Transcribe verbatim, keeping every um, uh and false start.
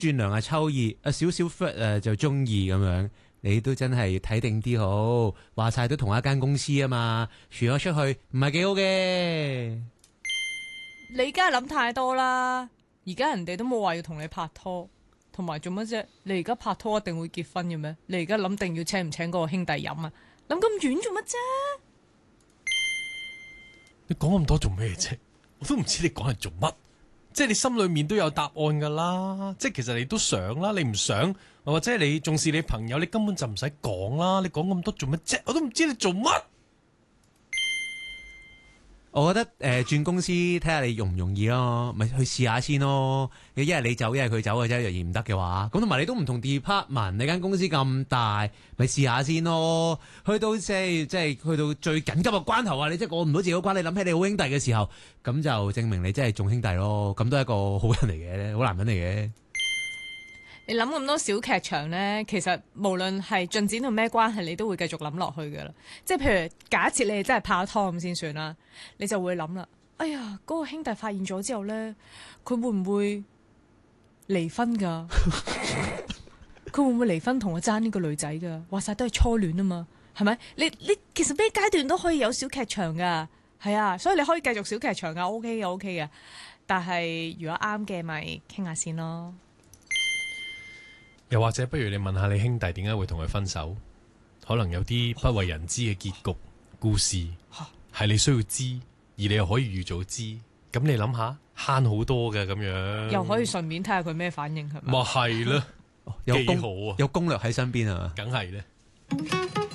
轉涼啊秋意，啊少少 flirt 誒就中意咁樣，你都真係睇定啲好。話晒都同一間公司啊嘛，傳咗出去唔係幾好嘅。 你梗係諗太多啦！而家人哋都冇話要同你拍拖，同埋做乜啫？你而家拍拖一定會結婚嘅咩？你而家諗定要請唔請嗰個兄弟飲啊？諗咁遠做乜啫？ 你講咁多做咩啫？我都唔知你講係做乜。即係你心裏面都有答案噶啦，即係其實你都想啦，你唔想或者你重視你朋友，你根本就唔使講啦。你講咁多做乜啫？我都唔知你做乜。 我覺得誒轉、呃、公司睇下你容唔容易咯，咪去試下先咯。一係你走，一係佢走嘅啫。若然唔得嘅話，咁同埋你都唔同 department，你間公司咁大，咪試下先咯。去到即係即係去到最緊急嘅關頭啊！你即係過唔到自己關，你諗起你好兄弟嘅時候，咁就證明你真係重兄弟咯。咁都係一個好人嚟嘅，好男人嚟嘅。 你諗咁多小劇場呢，其實無論係進展到咩關係，你都會繼續諗落去噶啦。即係譬如假設你哋真係拍拖咁先算啦，你就會諗啦。哎呀，嗰個兄弟發現咗之後呢，佢會唔會離婚噶？佢會唔會離婚同我爭呢個女仔噶？話晒都係初戀啊嘛，係咪？你你其實咩階段都可以有小劇場噶，係啊，所以你可以繼續小劇場噶，OK 嘅 OK 嘅。但係如果啱嘅，咪傾下先咯。 又或者不如你問下你兄弟點解會同佢分手，可能有啲不為人知嘅結局故事係你需要知，而你又可以預早知，咁你諗下慳好多嘅咁樣， 又可以順便睇下佢咩反應係咪？ 咪係咯， 有幾好啊， 有攻略喺身邊啊， 梗係咧。